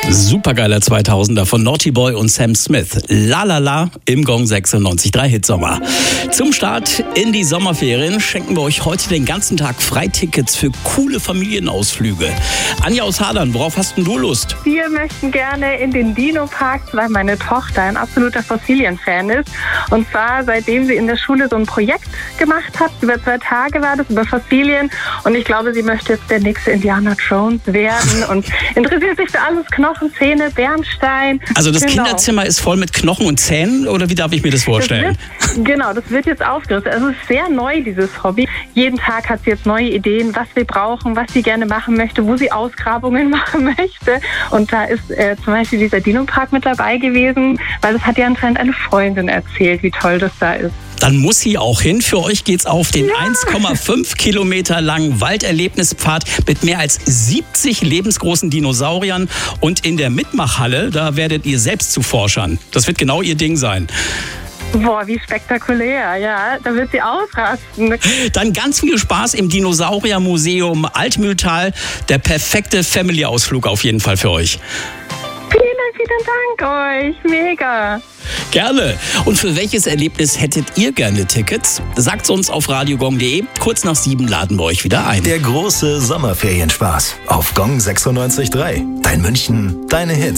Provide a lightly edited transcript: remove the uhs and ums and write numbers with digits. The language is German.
Supergeiler 2000er von Naughty Boy und Sam Smith. La La La im Gong 96.3 Hitsommer. Zum Start in die Sommerferien schenken wir euch heute den ganzen Tag Freitickets für coole Familienausflüge. Anja aus Hadern, worauf hast denn du Lust? Wir möchten gerne in den Dino-Park, weil meine Tochter ein absoluter Fossilien-Fan ist. Und zwar seitdem sie in der Schule so ein Projekt gemacht hat. Über 2 Tage war das, über Fossilien. Und ich glaube, sie möchte jetzt der nächste Indiana Jones werden und interessiert sich für alles: Knochen, Zähne, Bernstein. Also das Kinderzimmer ist voll mit Knochen und Zähnen, oder wie darf ich mir das vorstellen? Das wird jetzt aufgerüstet. Also es ist sehr neu, dieses Hobby. Jeden Tag hat sie jetzt neue Ideen, was wir brauchen, was sie gerne machen möchte, wo sie Ausgrabungen machen möchte. Und da ist zum Beispiel dieser Dino-Park mit dabei gewesen, weil das hat ja anscheinend eine Freundin erzählt, wie toll das da ist. Dann muss sie auch hin. Für euch geht's auf den 1,5 Kilometer langen Walderlebnispfad mit mehr als 70 lebensgroßen Dinosauriern. Und in der Mitmachhalle, da werdet ihr selbst zu Forschern. Das wird genau ihr Ding sein. Boah, wie spektakulär, ja. Da wird sie ausrasten. Dann ganz viel Spaß im Dinosauriermuseum Altmühltal. Der perfekte Family-Ausflug auf jeden Fall für euch. Vielen Dank euch. Mega. Gerne. Und für welches Erlebnis hättet ihr gerne Tickets? Sagt's uns auf radiogong.de. Kurz nach 7 laden wir euch wieder ein. Der große Sommerferienspaß auf Gong 96.3. Dein München, deine Hits.